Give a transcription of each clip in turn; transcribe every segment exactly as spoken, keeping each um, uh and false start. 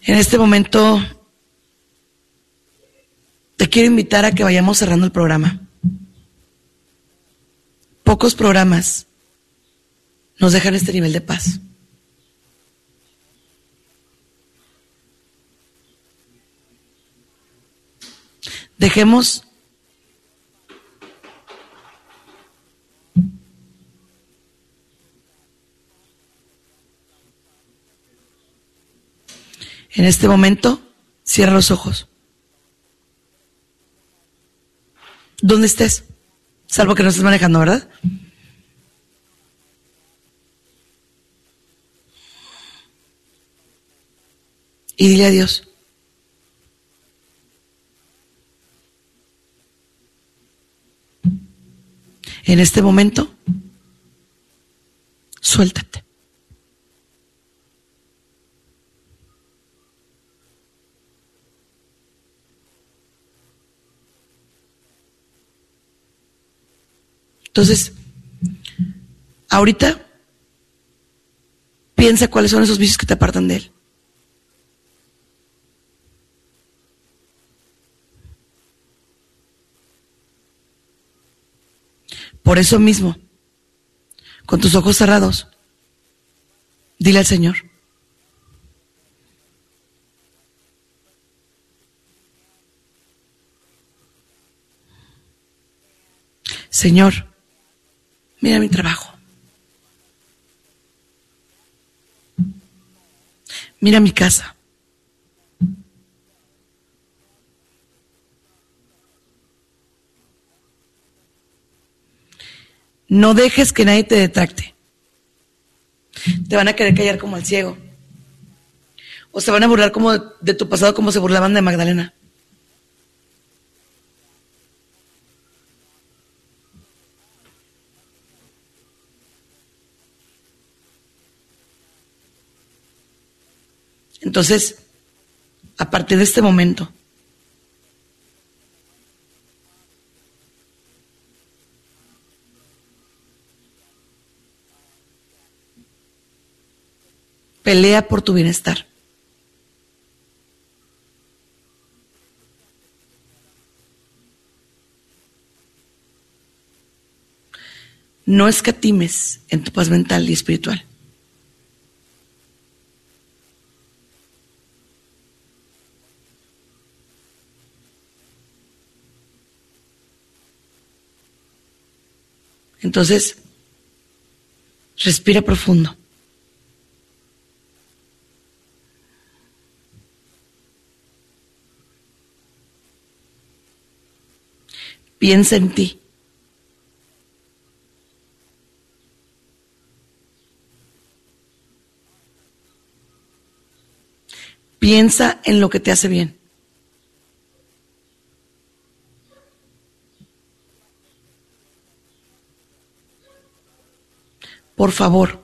En este momento te quiero invitar a que vayamos cerrando el programa. Pocos programas nos dejan este nivel de paz. Dejemos en este momento, cierra los ojos. ¿Dónde estés? Salvo que no estés manejando, ¿verdad? Y dile adiós. En este momento, suéltate. Entonces, ahorita, piensa cuáles son esos vicios que te apartan de él. Por eso mismo, con tus ojos cerrados, dile al Señor: Señor, mira mi trabajo. Mira mi casa. No dejes que nadie te detracte. Te van a querer callar como al ciego. O se van a burlar como de, de tu pasado, como se burlaban de Magdalena. Entonces, a partir de este momento, pelea por tu bienestar. No escatimes en tu paz mental y espiritual. Entonces, respira profundo. Piensa en ti. Piensa en lo que te hace bien. Por favor,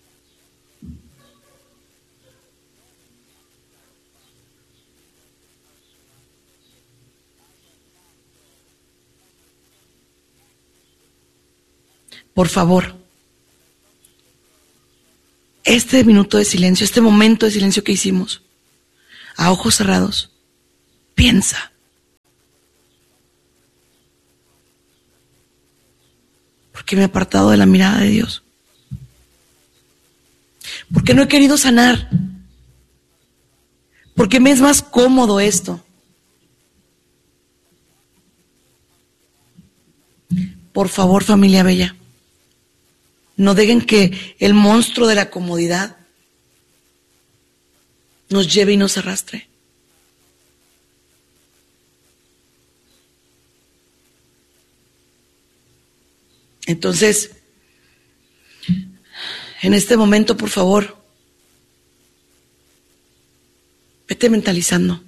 por favor, este minuto de silencio, este momento de silencio que hicimos, a ojos cerrados, piensa. ¿Por qué me he apartado de la mirada de Dios? ¿Por qué no he querido sanar? ¿Por qué me es más cómodo esto? Por favor, familia bella, no dejen que el monstruo de la comodidad nos lleve y nos arrastre. Entonces, en este momento, por favor, vete mentalizando.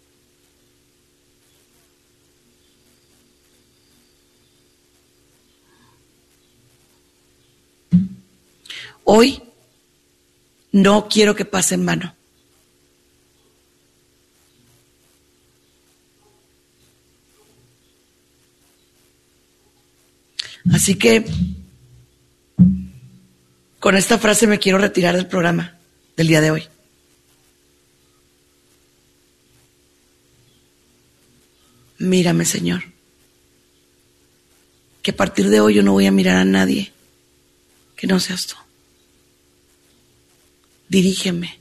Hoy no quiero que pase en vano. Así que con esta frase me quiero retirar del programa del día de hoy. Mírame, Señor. Que a partir de hoy yo no voy a mirar a nadie que no seas tú. Dirígeme.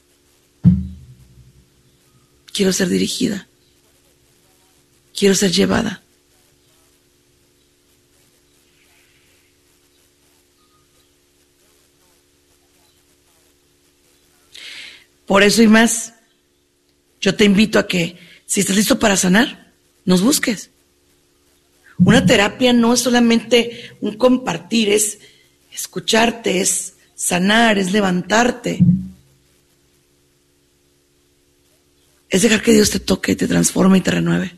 Quiero ser dirigida. Quiero ser llevada. Por eso y más, yo te invito a que, si estás listo para sanar, nos busques. Una terapia no es solamente un compartir, es escucharte, es sanar, es levantarte. Es dejar que Dios te toque, te transforme y te renueve.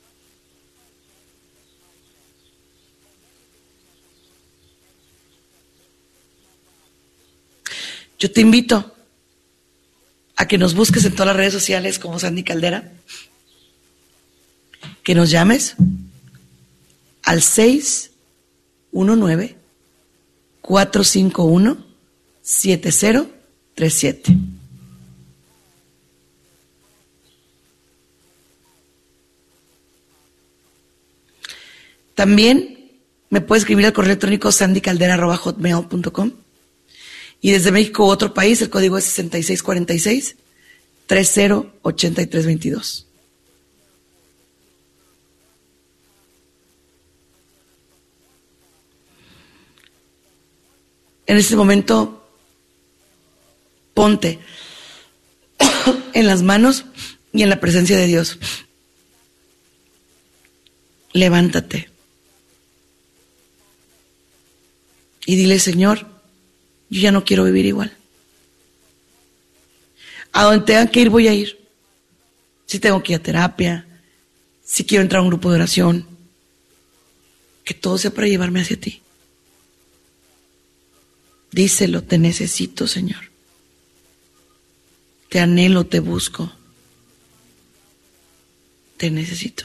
Yo te invito a que nos busques en todas las redes sociales como Sandy Caldera, que nos llames al seis uno nueve, cuatro cinco uno, siete cero tres siete. También me puedes escribir al correo electrónico sandy caldera arroba hotmail punto com. Y desde México u otro país, el código es sesenta y seis cuarenta y seis, treinta, ochenta y tres veintidós. En este momento, ponte en las manos y en la presencia de Dios. Levántate. Y dile, Señor, yo ya no quiero vivir igual. A donde tengan que ir, voy a ir. Si tengo que ir a terapia, si quiero entrar a un grupo de oración, que todo sea para llevarme hacia ti. Díselo, te necesito, Señor. Te anhelo, te busco. Te necesito.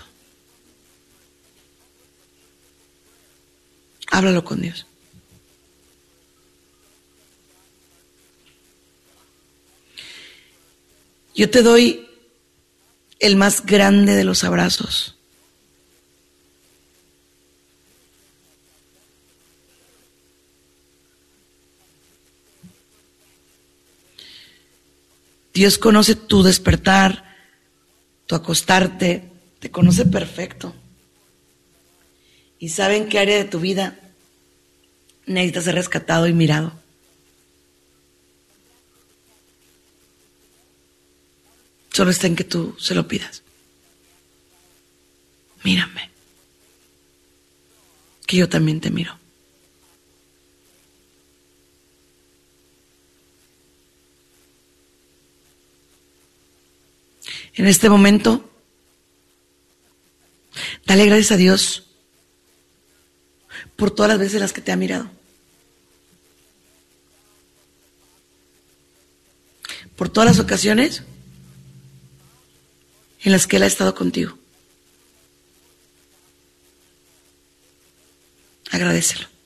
Háblalo con Dios. Yo te doy el más grande de los abrazos. Dios conoce tu despertar, tu acostarte, te conoce perfecto. Y sabe en qué área de tu vida necesitas ser rescatado y mirado. Solo está en que tú se lo pidas. Mírame, que yo también te miro. En este momento, dale gracias a Dios por todas las veces en las que te ha mirado. Por todas las ocasiones en las que Él ha estado contigo. Agradécelo.